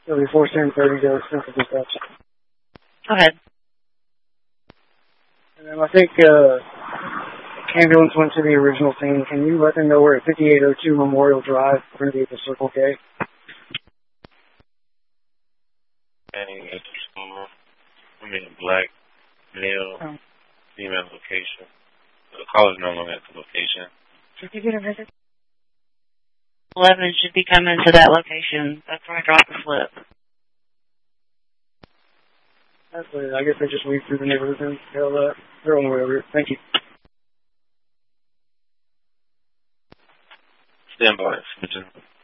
It'll be 41030 to Central Dispatch. Go ahead. And then I think ambulance went to the original scene. Can you let them know we're at 5802 Memorial Drive? We're going to be at the Circle K. And at the school, black, male, female location. The caller's no longer at the location. Did you get a visit? 11 should be coming to that location. That's where I dropped the slip. I guess they just weave through the neighborhood and tell they're on the way over here. Thank you. Stand by.